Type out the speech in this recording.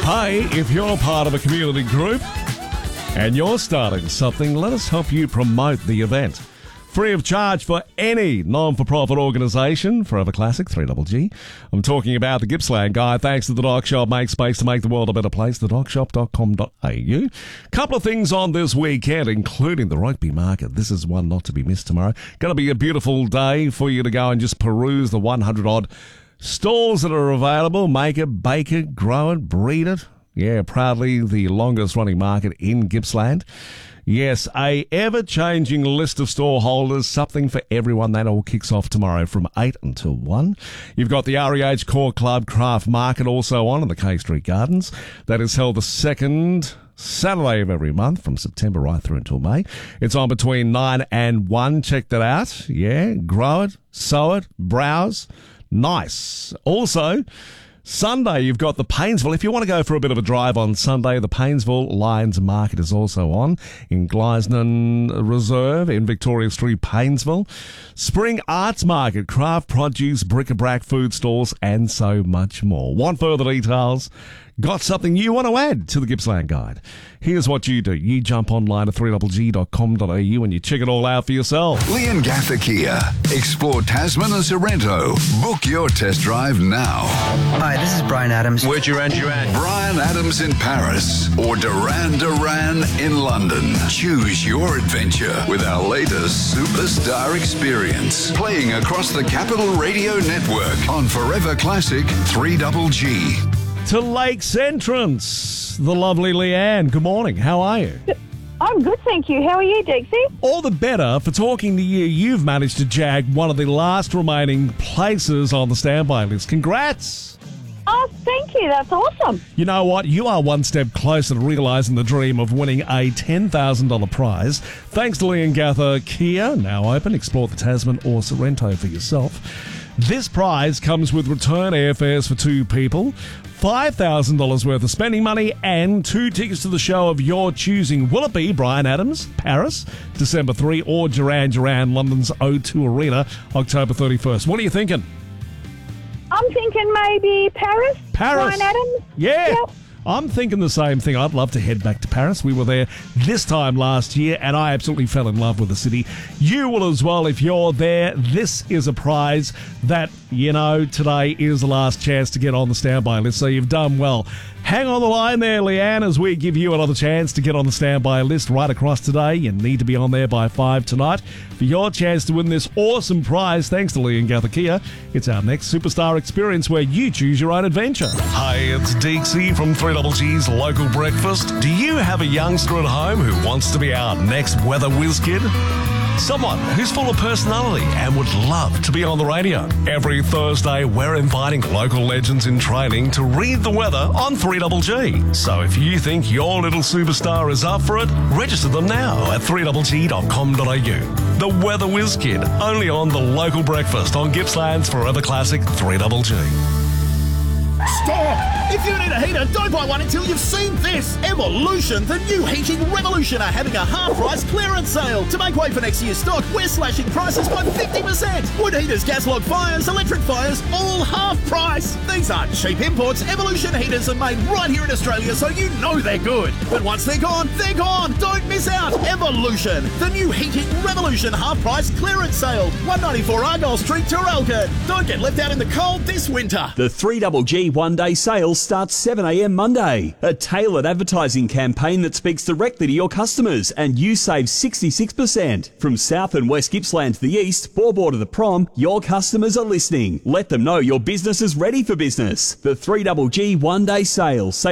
Hey, if you're part of a community group and you're starting something, let us help you promote the event. Free of charge for any non-for-profit organisation. Forever Classic, 3GG. I'm talking about the Gippsland Guide. Thanks to the Doc Shop. Make space to make the world a better place. thedocshop.com.au. Couple of things on this weekend, including the rugby market. This is one not to be missed tomorrow. Going to be a beautiful day for you to go and just peruse the 100-odd stalls that are available. Make it, bake it, grow it, breed it. Yeah, proudly the longest running market in Gippsland. Yes, a ever-changing list of store holders, something for everyone. That all kicks off tomorrow from 8 until 1. You've got the REH Core Club Craft Market also on in the K Street Gardens. That is held the second Saturday of every month from September right through until May. It's on between 9 and 1. Check that out. Yeah, grow it, sow it, browse. Nice. Also, Sunday, you've got the Paynesville. If you want to go for a bit of a drive on Sunday, the Paynesville Lions Market is also on in Gleisner Reserve in Victoria Street, Paynesville. Spring Arts Market, craft produce, bric-a-brac, food stalls, and so much more. Want further details? Got something you want to add to the Gippsland Guide? Here's what you do. You jump online at 3GG.com.au and you check it all out for yourself. Leongatha Kia. Explore Tasman and Sorrento. Book your test drive now. Hi, this is Brian Adams. Where'd you rent? Brian Adams in Paris or Duran Duran in London. Choose your adventure with our latest Superstar experience. Playing across the Capital Radio Network on Forever Classic 3GG. To Lakes Entrance, the lovely Leanne. Good morning. How are you? I'm good, thank you. How are you, Dixie? All the better for talking to you. You've managed to jag one of the last remaining places on the standby list. Congrats. Oh, thank you. That's awesome. You know what? You are one step closer to realising the dream of winning a $10,000 prize. Thanks to Leongatha Kia, now open. Explore the Tasman or Sorrento for yourself. This prize comes with return airfares for 2 people, $5,000 worth of spending money, and 2 tickets to the show of your choosing. Will it be Brian Adams, Paris, December 3, or Duran Duran, London's O2 Arena, October 31st? What are you thinking? I'm thinking maybe Paris. Brian Adams. Yeah. Yep. I'm thinking the same thing. I'd love to head back to Paris. We were there this time last year, and I absolutely fell in love with the city. You will as well if you're there. This is a prize that, you know, today is the last chance to get on the standby list, so you've done well. Hang on the line there, Leanne, as we give you another chance to get on the standby list right across today. You need to be on there by 5 tonight for your chance to win this awesome prize thanks to Leongatha Kia. It's our next Superstar experience where you choose your own adventure. Hey, it's Dixie from 3GG's Local Breakfast. Do you have a youngster at home who wants to be our next weather whiz kid? Someone who's full of personality and would love to be on the radio. Every Thursday, we're inviting local legends in training to read the weather on 3GG. So if you think your little superstar is up for it, register them now at 3GG.com.au. The Weather Whiz Kid, only on the Local Breakfast on Gippsland's Forever Classic 3GG. Stop! If you need a heater, don't buy one until you've seen this. Evolution, the new heating revolution, are having a half-price clearance sale. To make way for next year's stock, we're slashing prices by 50%. Wood heaters, gas log fires, electric fires, all half price. These aren't cheap imports. Evolution heaters are made right here in Australia, so you know they're good. But once they're gone, they're gone. Don't miss out. Evolution, the new heating revolution half-price clearance sale. 194 Argyle Street, Terralgate. Don't get left out in the cold this winter. The 3GG one-day sale starts 7 a.m. Monday. A tailored advertising campaign that speaks directly to your customers, and you save 66%. From South and West Gippsland to the east, Borbor to the Prom, your customers are listening. Let them know your business is ready for business. The 3GG one-day sale.